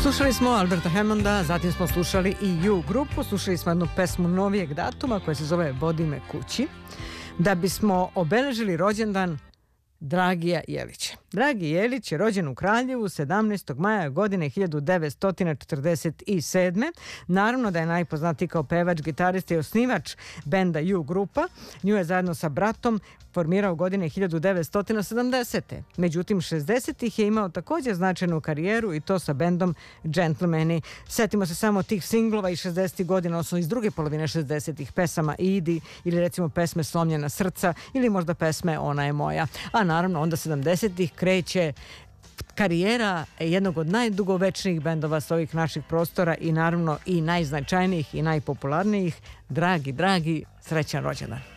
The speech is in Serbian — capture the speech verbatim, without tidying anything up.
Slušali smo Alberta Hammonda, zatim smo slušali i U grupu, slušali smo jednu pesmu novijeg datuma koja se zove Vodi me kući, da bismo obeležili rođendan Dragija Jelića. Dragi Jelić je rođen u Kraljevu sedamnaestog maja godine hiljadu devetsto četrdeset sedme. Naravno da je najpoznatiji kao pevač, gitarista i osnivač benda U grupa. Nju je zajedno sa bratom formirao godine hiljadu devetsto sedamdesete. Međutim, šezdesetih je imao također značajnu karijeru i to sa bendom Gentlemani. Setimo se samo tih singlova iz šezdesetih godina, odnosno iz druge polovine šezdesetih, pesama Idi ili recimo pesme Slomljena srca ili možda pesme Ona je moja. A naravno onda sedamdesetih kreće karijera jednog od najdugovečnijih bendova s ovih naših prostora i naravno i najznačajnijih i najpopularnijih. Dragi, dragi, srećan rođendan.